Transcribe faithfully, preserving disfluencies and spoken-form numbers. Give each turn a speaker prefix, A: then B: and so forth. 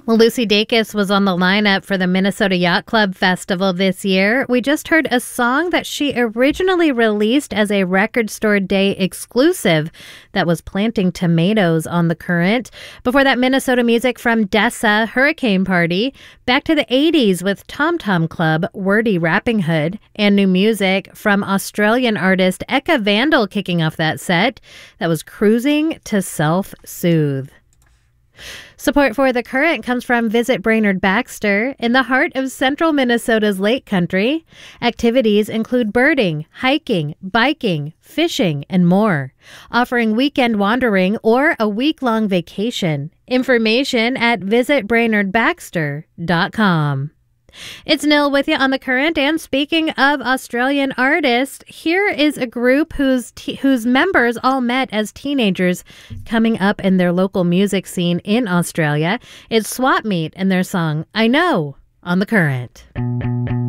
A: Well, Lucy Dacus was on the lineup for the Minnesota Yacht Club Festival this year. We just heard a song that she originally released as a Record Store Day exclusive that was Planting Tomatoes on the Current. Before that, Minnesota music from Dessa, Hurricane Party. Back to the eighties with Tom Tom Club, Wordy Rapping Hood. And new music from Australian artist Eka Vandal kicking off that set. That was Cruising to Self-Soothe. Support for The Current comes from Visit Brainerd Baxter in the heart of central Minnesota's Lake Country. Activities include birding, hiking, biking, fishing, and more. Offering weekend wandering or a week-long vacation. Information at visit brainerd baxter dot com. It's Nil with you on The Current, and speaking of Australian artists, here is a group whose te- whose members all met as teenagers coming up in their local music scene in Australia. It's Swap Meet and their song I Know on The Current.